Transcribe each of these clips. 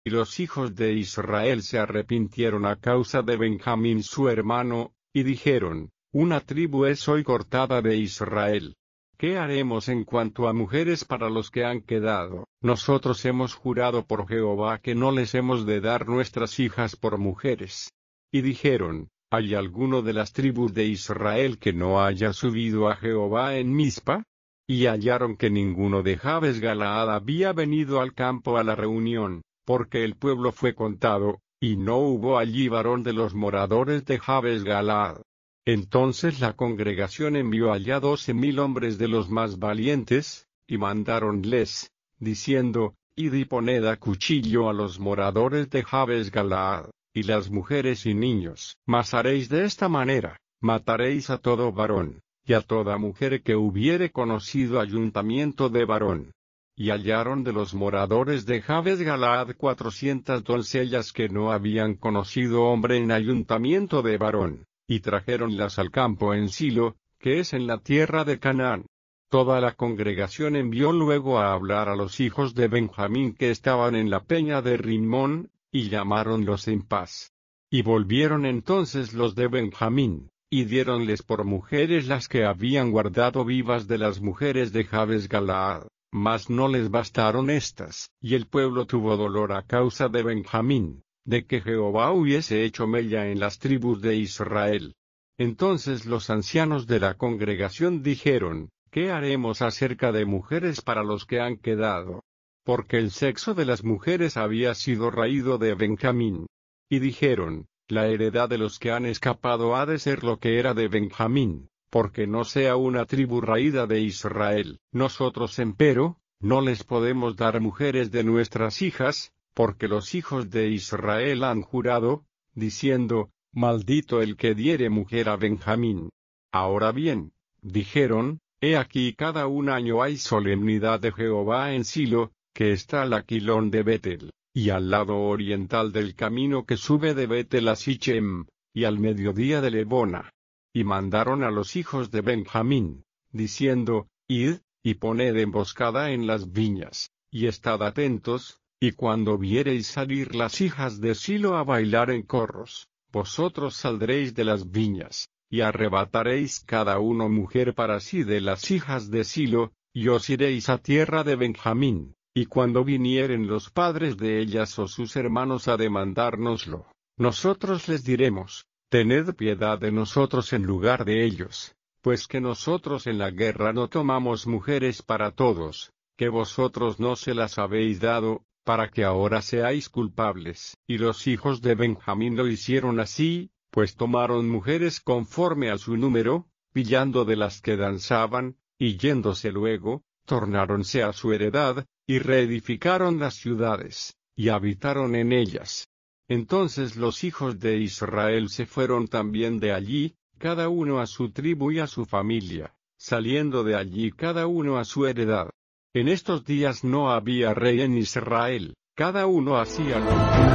Y los hijos de Israel se arrepintieron a causa de Benjamín su hermano, y dijeron, una tribu es hoy cortada de Israel. ¿Qué haremos en cuanto a mujeres para los que han quedado? Nosotros hemos jurado por Jehová que no les hemos de dar nuestras hijas por mujeres. Y dijeron, ¿hay alguno de las tribus de Israel que no haya subido a Jehová en Mizpa? Y hallaron que ninguno de Jabes Galaad había venido al campo a la reunión, porque el pueblo fue contado, y no hubo allí varón de los moradores de Jabes Galaad. Entonces la congregación envió allá 12,000 hombres de los más valientes, y mandáronles, diciendo, id y poned a cuchillo a los moradores de Jabes Galaad, y las mujeres y niños. Mas haréis de esta manera, mataréis a todo varón, y a toda mujer que hubiere conocido ayuntamiento de varón. Y hallaron de los moradores de Jabes Galaad 400 doncellas que no habían conocido hombre en ayuntamiento de varón, y trajéronlas al campo en Silo, que es en la tierra de Canaán. Toda la congregación envió luego a hablar a los hijos de Benjamín que estaban en la peña de Rimón, y llamáronlos en paz. Y volvieron entonces los de Benjamín, y diéronles por mujeres las que habían guardado vivas de las mujeres de Jabes Galaad. Mas no les bastaron estas, y el pueblo tuvo dolor a causa de Benjamín, de que Jehová hubiese hecho mella en las tribus de Israel. Entonces los ancianos de la congregación dijeron, ¿qué haremos acerca de mujeres para los que han quedado? Porque el sexo de las mujeres había sido raído de Benjamín. Y dijeron, la heredad de los que han escapado ha de ser lo que era de Benjamín, porque no sea una tribu raída de Israel. Nosotros empero, no les podemos dar mujeres de nuestras hijas, porque los hijos de Israel han jurado, diciendo, maldito el que diere mujer a Benjamín. Ahora bien, dijeron, he aquí cada un año hay solemnidad de Jehová en Silo, que está al aquilón de Betel, y al lado oriental del camino que sube de Betel a Sichem, y al mediodía de Lebona. Y mandaron a los hijos de Benjamín, diciendo, id, y poned emboscada en las viñas, y estad atentos, y cuando viereis salir las hijas de Silo a bailar en corros, vosotros saldréis de las viñas, y arrebataréis cada uno mujer para sí de las hijas de Silo, y os iréis a tierra de Benjamín, y cuando vinieren los padres de ellas o sus hermanos a demandárnoslo, nosotros les diremos, tened piedad de nosotros en lugar de ellos, pues que nosotros en la guerra no tomamos mujeres para todos, que vosotros no se las habéis dado, para que ahora seáis culpables. Y los hijos de Benjamín lo hicieron así, pues tomaron mujeres conforme a su número, pillando de las que danzaban, y yéndose luego, tornáronse a su heredad, y reedificaron las ciudades, y habitaron en ellas. Entonces los hijos de Israel se fueron también de allí, cada uno a su tribu y a su familia, saliendo de allí cada uno a su heredad. En estos días no había rey en Israel, cada uno hacía lo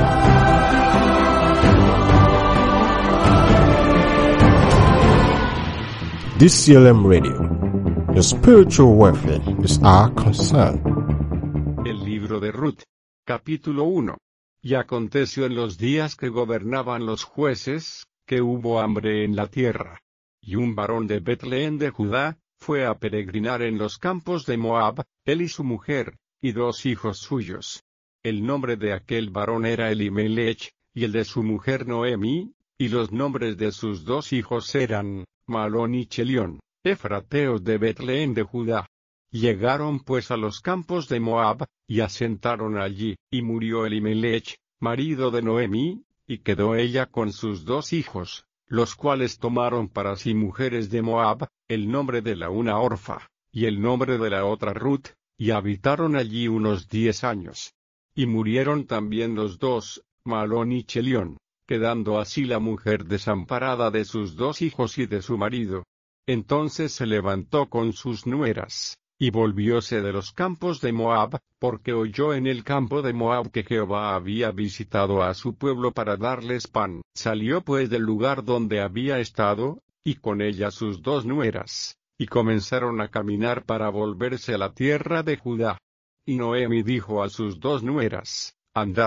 DCLM Radio. Your spiritual welfare is our concern. El libro de Ruth, capítulo 1. Y aconteció en los días que gobernaban los jueces, que hubo hambre en la tierra. Y un varón de Betlehem de Judá, fue a peregrinar en los campos de Moab, él y su mujer, y 2 hijos suyos. El nombre de aquel varón era Elimelech, y el de su mujer Noemi, y los nombres de sus 2 hijos eran, Malón y Chelión, efrateos de Betlehem de Judá. Llegaron pues a los campos de Moab, y asentaron allí, y murió Elimelech, marido de Noemi, y quedó ella con sus 2 hijos, los cuales tomaron para sí mujeres de Moab, el nombre de la una Orfa, y el nombre de la otra Ruth, y habitaron allí unos 10 años. Y murieron también los 2, Malón y Chelión, quedando así la mujer desamparada de sus 2 hijos y de su marido. Entonces se levantó con sus nueras, y volvióse de los campos de Moab, porque oyó en el campo de Moab que Jehová había visitado a su pueblo para darles pan. Salió pues del lugar donde había estado, y con ella sus 2 nueras, y comenzaron a caminar para volverse a la tierra de Judá. Y Noemi dijo a sus 2 nueras, andad,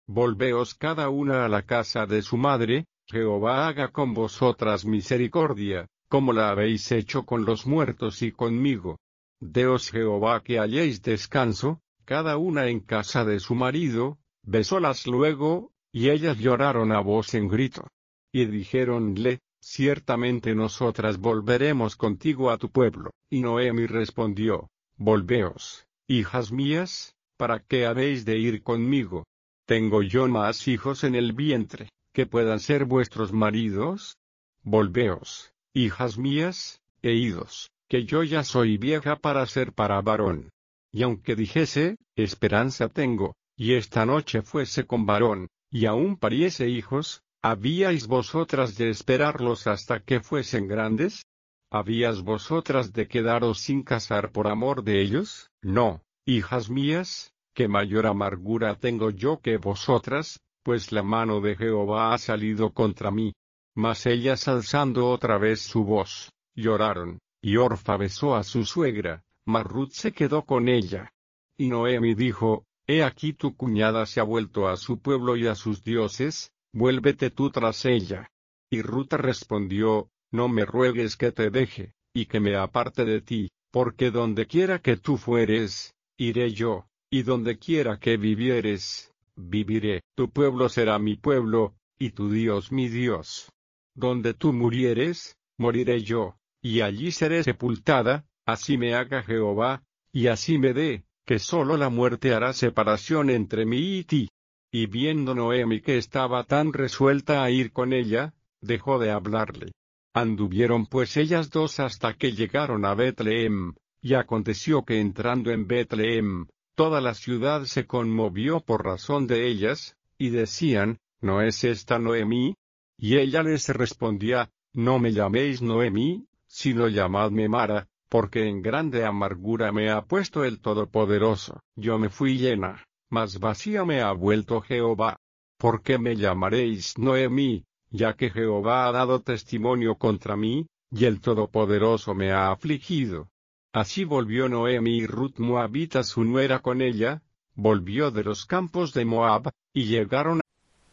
volveos cada una a la casa de su madre, Jehová haga con vosotras misericordia, como la habéis hecho con los muertos y conmigo. Deos Jehová que halléis descanso, cada una en casa de su marido. Besólas luego, y ellas lloraron a voz en grito. Y dijéronle, ciertamente nosotras volveremos contigo a tu pueblo. Y Noemi respondió, volveos, hijas mías, ¿para qué habéis de ir conmigo? ¿Tengo yo más hijos en el vientre, que puedan ser vuestros maridos? Volveos, hijas mías, e idos, que yo ya soy vieja para ser para varón. Y aunque dijese, esperanza tengo, y esta noche fuese con varón, y aún pariese hijos, ¿habíais vosotras de esperarlos hasta que fuesen grandes? ¿Habíais vosotras de quedaros sin casar por amor de ellos? No, hijas mías, que mayor amargura tengo yo que vosotras, pues la mano de Jehová ha salido contra mí. Mas ellas alzando otra vez su voz, lloraron, y Orfa besó a su suegra, mas Ruth se quedó con ella. Y Noemi dijo, he aquí tu cuñada se ha vuelto a su pueblo y a sus dioses, vuélvete tú tras ella. Y Ruth respondió, no me ruegues que te deje, y que me aparte de ti, porque donde quiera que tú fueres, iré yo, y donde quiera que vivieres, viviré. Tu pueblo será mi pueblo, y tu Dios mi Dios. Donde tú murieres, moriré yo, y allí seré sepultada, así me haga Jehová, y así me dé, que sólo la muerte hará separación entre mí y ti. Y viendo Noemi que estaba tan resuelta a ir con ella, dejó de hablarle. Anduvieron pues ellas dos hasta que llegaron a Betlehem, y aconteció que entrando en Betlehem, toda la ciudad se conmovió por razón de ellas, y decían, ¿no es esta Noemi? Y ella les respondía, no me llaméis Noemi, sino llamadme Mara, porque en grande amargura me ha puesto el Todopoderoso. Yo me fui llena, mas vacía me ha vuelto Jehová. ¿Por qué me llamaréis Noemi, ya que Jehová ha dado testimonio contra mí, y el Todopoderoso me ha afligido? Así volvió Noemi y Ruth moabita su nuera con ella, volvió de los campos de Moab, y llegaron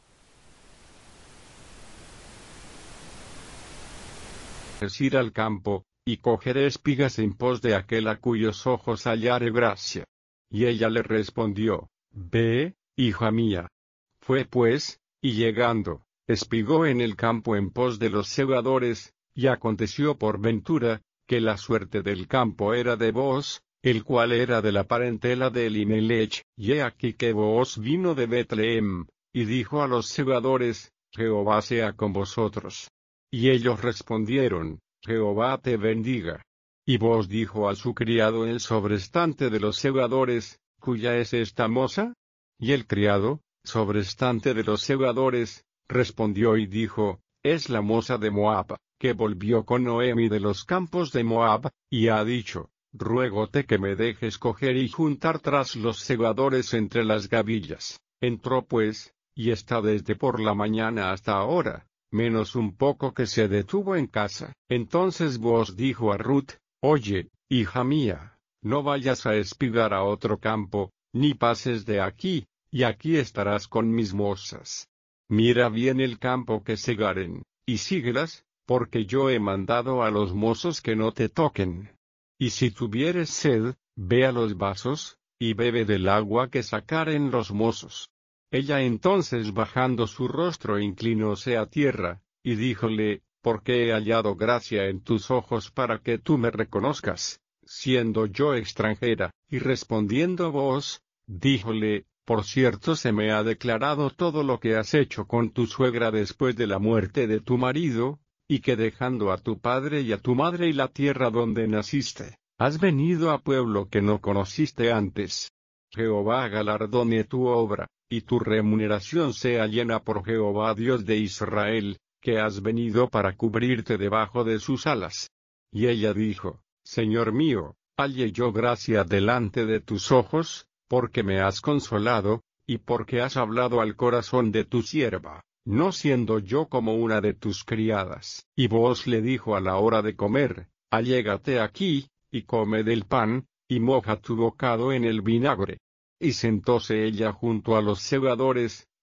a ir al campo, y cogeré espigas en pos de aquel a cuyos ojos hallare gracia. Y ella le respondió, ve, hija mía. Fue pues, y llegando, espigó en el campo en pos de los segadores, y aconteció por ventura, que la suerte del campo era de Booz, el cual era de la parentela de Elimelech, y he aquí que Booz vino de Betlehem, y dijo a los segadores, Jehová sea con vosotros. Y ellos respondieron, Jehová te bendiga. Y Booz dijo a su criado el sobrestante de los segadores, ¿cuya es esta moza? Y el criado, sobrestante de los segadores, respondió y dijo, es la moza de Moab, que volvió con Noemi de los campos de Moab, y ha dicho, ruégote que me dejes coger y juntar tras los segadores entre las gavillas. Entró pues, y está desde por la mañana hasta ahora, menos un poco que se detuvo en casa. Entonces Booz dijo a Ruth, oye, hija mía, no vayas a espigar a otro campo, ni pases de aquí, y aquí estarás con mis mozas. Mira bien el campo que segaren, y síguelas, porque yo he mandado a los mozos que no te toquen. Y si tuvieres sed, ve a los vasos, y bebe del agua que sacaren los mozos. Ella entonces bajando su rostro inclinóse a tierra, y díjole, porque he hallado gracia en tus ojos para que tú me reconozcas, siendo yo extranjera. Y respondiendo Booz, díjole, por cierto se me ha declarado todo lo que has hecho con tu suegra después de la muerte de tu marido, y que dejando a tu padre y a tu madre y la tierra donde naciste, has venido a pueblo que no conociste antes. Jehová galardone tu obra, y tu remuneración sea llena por Jehová Dios de Israel, que has venido para cubrirte debajo de sus alas. Y ella dijo, Señor mío, halle yo gracia delante de tus ojos, porque me has consolado, y porque has hablado al corazón de tu sierva, no siendo yo como una de tus criadas. Y Booz le dijo a la hora de comer, allégate aquí, y come del pan, y moja tu bocado en el vinagre. Y sentóse ella junto a los segadores,